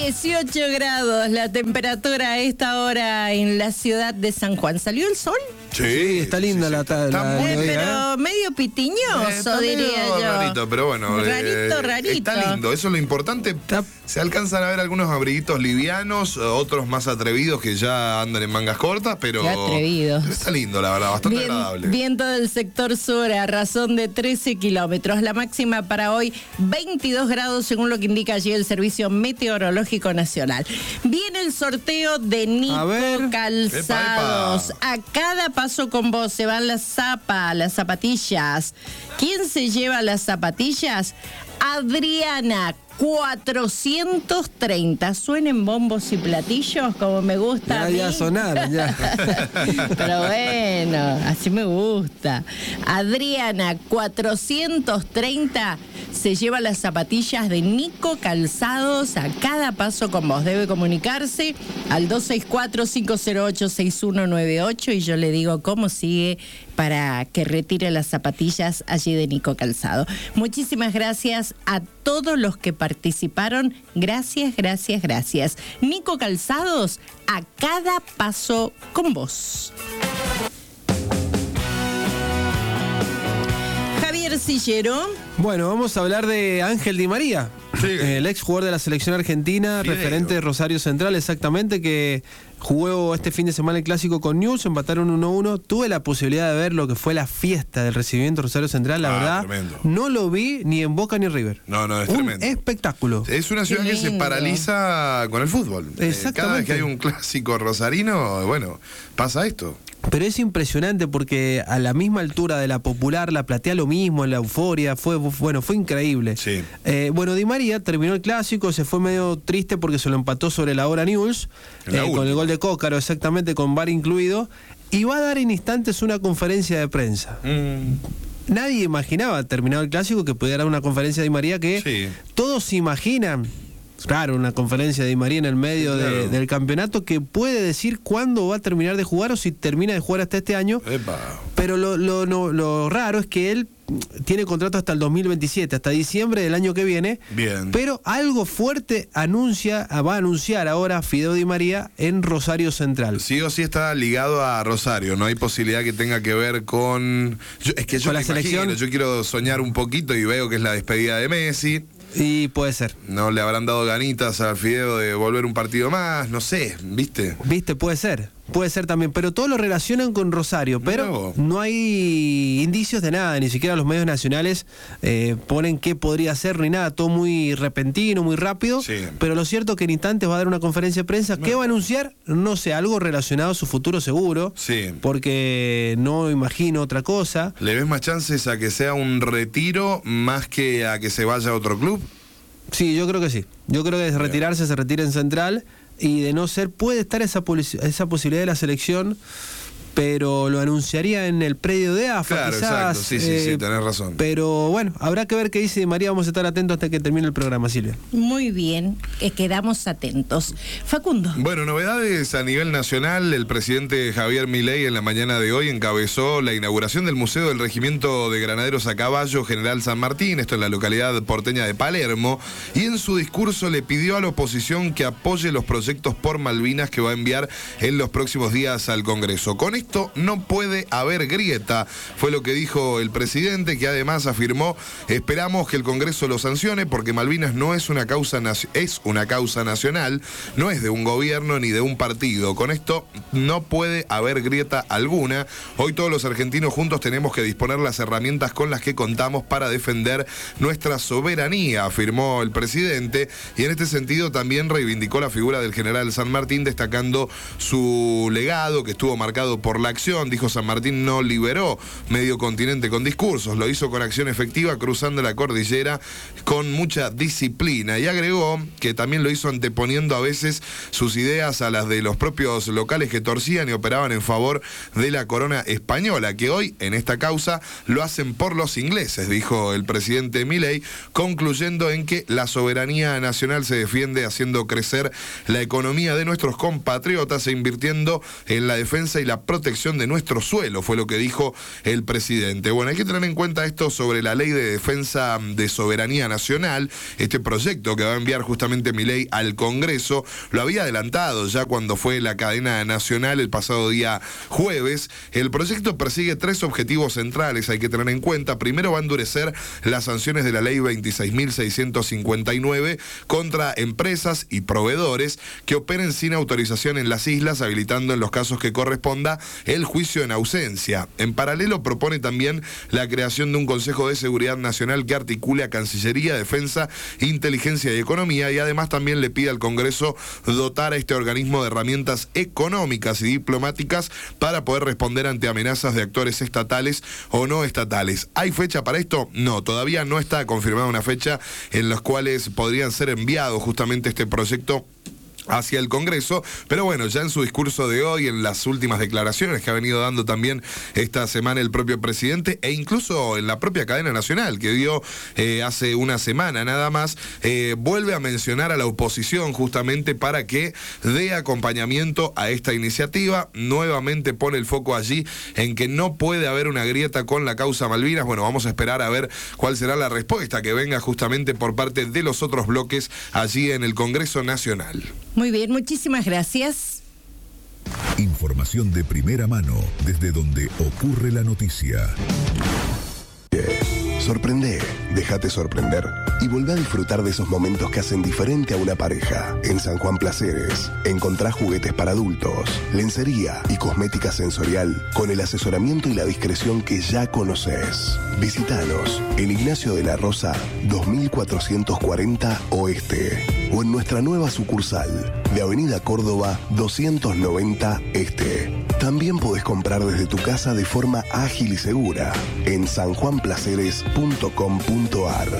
18 grados la temperatura a esta hora en la ciudad de San Juan. ¿Salió el sol? Sí, está linda la tarde. Pero medio pitiñoso, diría yo. Rarito, pero bueno. Rarito. Está lindo, eso es lo importante. Se alcanzan a ver algunos abriguitos livianos, otros más atrevidos que ya andan en mangas cortas, pero... Qué atrevidos. Está lindo, la verdad, bastante agradable. Viento del sector sur a razón de 13 kilómetros. La máxima para hoy, 22 grados, según lo que indica allí el Servicio Meteorológico Nacional. Viene el sorteo de Nico Calzados. Epa. A cada paso con vos se van las zapatillas. ¿Quién se lleva las zapatillas? Adriana, 430. Suenen bombos y platillos como me gusta. Ya sonaron, ya. Pero bueno, así me gusta. Adriana, 430, se lleva las zapatillas de Nico Calzados a cada paso con vos. Debe comunicarse al 264-508-6198 y yo le digo cómo sigue para que retire las zapatillas allí de Nico Calzado. Muchísimas gracias a todos los que participaron. Gracias. Nico Calzados, a cada paso con vos. Javier Sillero. Bueno, vamos a hablar de Ángel Di María, el ex jugador de la selección argentina, referente de Rosario Central, exactamente, que jugó este fin de semana el clásico con Newell's, empataron 1-1. Tuve la posibilidad de ver lo que fue la fiesta del recibimiento de Rosario Central, la verdad, tremendo. No lo vi ni en Boca ni en River. No, es tremendo. Espectáculo. Es una ciudad que se paraliza con el fútbol. Exactamente. Cada vez que hay un clásico rosarino, bueno, pasa esto. Pero es impresionante porque a la misma altura de la Popular, la Platea lo mismo, en la euforia, fue increíble. Sí. Bueno, Di María terminó el clásico, se fue medio triste porque se lo empató sobre la hora Newell's, con el gol de Cócaro, exactamente, con VAR incluido, y va a dar en instantes una conferencia de prensa. Nadie imaginaba, terminado el clásico, que pudiera dar una conferencia de Di María que todos se imaginan. Claro, una conferencia de Di María en el medio del campeonato que puede decir cuándo va a terminar de jugar o si termina de jugar hasta este año. Epa. Pero lo raro es que él tiene contrato hasta el 2027, hasta diciembre del año que viene. Bien. Pero algo fuerte va a anunciar ahora Fideo Di María en Rosario Central. Sí o sí está ligado a Rosario, no hay posibilidad que tenga que ver con... Yo la selección. Yo quiero soñar un poquito y veo que es la despedida de Messi. Y puede ser. No le habrán dado ganitas al Fideo de volver un partido más, no sé, ¿viste? Puede ser también, pero todo lo relacionan con Rosario, pero no hay indicios de nada, ni siquiera los medios nacionales ponen qué podría ser ni nada, todo muy repentino, muy rápido, pero lo cierto es que en instantes va a dar una conferencia de prensa. ¿Qué va a anunciar? No sé, algo relacionado a su futuro seguro, porque no imagino otra cosa. ¿Le ves más chances a que sea un retiro más que a que se vaya a otro club? Sí, yo creo que sí. Yo creo que de retirarse se retira en Central. Y de no ser, puede estar esa posibilidad de la selección, pero lo anunciaría en el predio de AFA, claro, quizás. Exacto, sí, tenés razón. Pero bueno, habrá que ver qué dice Di María, vamos a estar atentos hasta que termine el programa, Silvia. Muy bien, quedamos atentos. Facundo. Bueno, novedades a nivel nacional. El presidente Javier Milei en la mañana de hoy encabezó la inauguración del Museo del Regimiento de Granaderos a Caballo General San Martín, esto en la localidad porteña de Palermo, y en su discurso le pidió a la oposición que apoye los proyectos por Malvinas que va a enviar en los próximos días al Congreso. Con esto no puede haber grieta, fue lo que dijo el presidente, que además afirmó: esperamos que el Congreso lo sancione porque Malvinas no es una causa es una causa nacional, no es de un gobierno ni de un partido. Con esto no puede haber grieta alguna. Hoy todos los argentinos juntos tenemos que disponer las herramientas con las que contamos para defender nuestra soberanía, afirmó el presidente, y en este sentido también reivindicó la figura del general San Martín, destacando su legado que estuvo marcado por la acción. Dijo: San Martín no liberó medio continente con discursos, lo hizo con acción efectiva cruzando la cordillera con mucha disciplina, y agregó que también lo hizo anteponiendo a veces sus ideas a las de los propios locales que torcían y operaban en favor de la corona española, que hoy en esta causa lo hacen por los ingleses, dijo el presidente Milei, concluyendo en que la soberanía nacional se defiende haciendo crecer la economía de nuestros compatriotas e invirtiendo en la defensa y la protección protección de nuestro suelo, fue lo que dijo el presidente. Bueno, hay que tener en cuenta esto sobre la ley de defensa de soberanía nacional, este proyecto que va a enviar justamente Milei al Congreso, lo había adelantado ya cuando fue la cadena nacional el pasado día jueves. El proyecto persigue 3 objetivos centrales, hay que tener en cuenta. Primero, va a endurecer las sanciones de la ley 26.659 contra empresas y proveedores que operen sin autorización en las islas, habilitando en los casos que corresponda el juicio en ausencia. En paralelo, propone también la creación de un Consejo de Seguridad Nacional que articule a Cancillería, Defensa, Inteligencia y Economía, y además también le pide al Congreso dotar a este organismo de herramientas económicas y diplomáticas para poder responder ante amenazas de actores estatales o no estatales. ¿Hay fecha para esto? No, todavía no está confirmada una fecha en las cuales podrían ser enviados justamente este proyecto hacia el Congreso, pero bueno, ya en su discurso de hoy, en las últimas declaraciones que ha venido dando también esta semana el propio presidente, e incluso en la propia cadena nacional que dio hace una semana nada más, vuelve a mencionar a la oposición justamente para que dé acompañamiento a esta iniciativa. Nuevamente pone el foco allí en que no puede haber una grieta con la causa Malvinas. Bueno, vamos a esperar a ver cuál será la respuesta que venga justamente por parte de los otros bloques allí en el Congreso Nacional. Muy bien, muchísimas gracias. Información de primera mano desde donde ocurre la noticia. Sorprende, déjate sorprender y volvé a disfrutar de esos momentos que hacen diferente a una pareja. En San Juan Placeres encontrás juguetes para adultos, lencería y cosmética sensorial con el asesoramiento y la discreción que ya conoces. Visítanos en Ignacio de la Rosa 2440 Oeste o en nuestra nueva sucursal de Avenida Córdoba 290 Este. También podés comprar desde tu casa de forma ágil y segura en sanjuanplaceres.com.ar.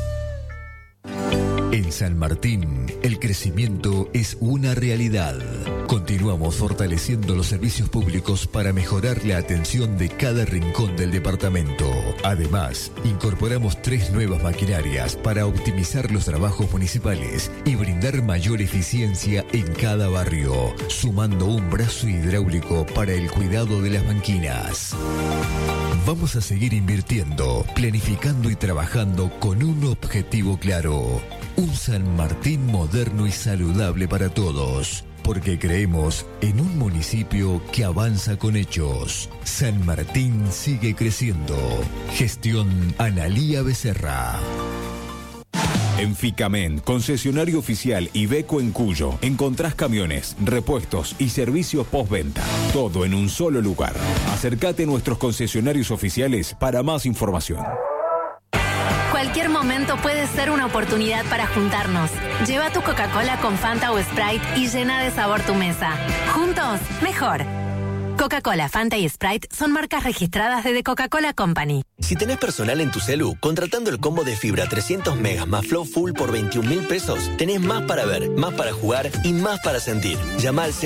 En San Martín, el crecimiento es una realidad. Continuamos fortaleciendo los servicios públicos para mejorar la atención de cada rincón del departamento. Además, incorporamos 3 nuevas maquinarias para optimizar los trabajos municipales y brindar mayor eficiencia en cada barrio, sumando un brazo hidráulico para el cuidado de las banquinas. Vamos a seguir invirtiendo, planificando y trabajando con un objetivo claro: un San Martín moderno y saludable para todos, porque creemos en un municipio que avanza con hechos. San Martín sigue creciendo. Gestión Analía Becerra. En Ficamen, concesionario oficial Iveco en Cuyo, encontrás camiones, repuestos y servicios postventa. Todo en un solo lugar. Acércate a nuestros concesionarios oficiales para más información. Cualquier momento puede ser una oportunidad para juntarnos. Lleva tu Coca-Cola con Fanta o Sprite y llena de sabor tu mesa. Juntos, mejor. Coca-Cola, Fanta y Sprite son marcas registradas de The Coca-Cola Company. Si tenés personal en tu celu, contratando el combo de fibra 300 megas más Flow Full por 21.000 pesos, tenés más para ver, más para jugar y más para sentir. Llama al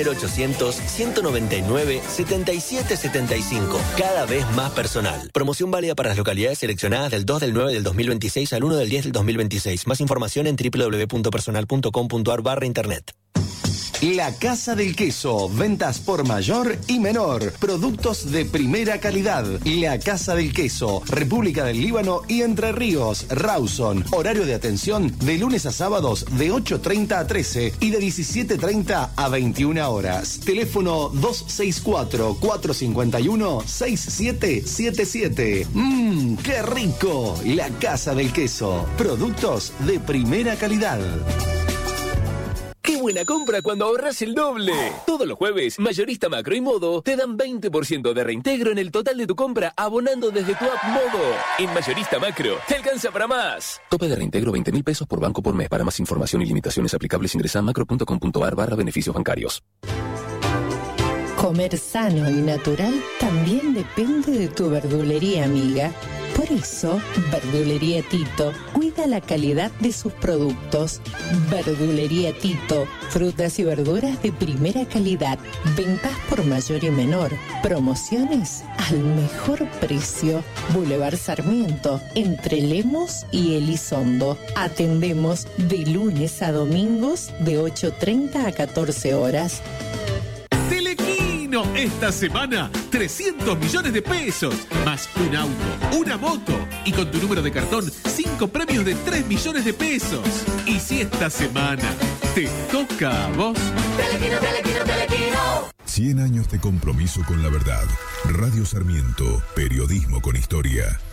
0800-199-7775. Cada vez más personal. Promoción válida para las localidades seleccionadas del 2 del 9 del 2026 al 1 del 10 del 2026. Más información en www.personal.com.ar/internet. La Casa del Queso, ventas por mayor y menor, productos de primera calidad. La Casa del Queso, República del Líbano y Entre Ríos, Rawson. Horario de atención de lunes a sábados de 8:30 a 13 y de 17:30 a 21 horas. Teléfono 264-451-6777. ¡Qué rico! La Casa del Queso, productos de primera calidad. ¡Qué buena compra cuando ahorras el doble! Todos los jueves, Mayorista Macro y Modo te dan 20% de reintegro en el total de tu compra abonando desde tu app Modo. En Mayorista Macro, te alcanza para más. Tope de reintegro 20.000 pesos por banco por mes. Para más información y limitaciones aplicables ingresa a macro.com.ar/beneficios bancarios. Comer sano y natural también depende de tu verdulería amiga. Por eso, Verdulería Tito cuida la calidad de sus productos. Verdulería Tito, frutas y verduras de primera calidad, ventas por mayor y menor, promociones al mejor precio. Boulevard Sarmiento, entre Lemos y Elizondo. Atendemos de lunes a domingos de 8:30 a 14 horas. Telequino Telequino esta semana 300 millones de pesos, más un auto, una moto y con tu número de cartón 5 premios de 3 millones de pesos. Y si esta semana te toca a vos. Telequino, Telequino, Telequino. 100 años de compromiso con la verdad. Radio Sarmiento, periodismo con historia.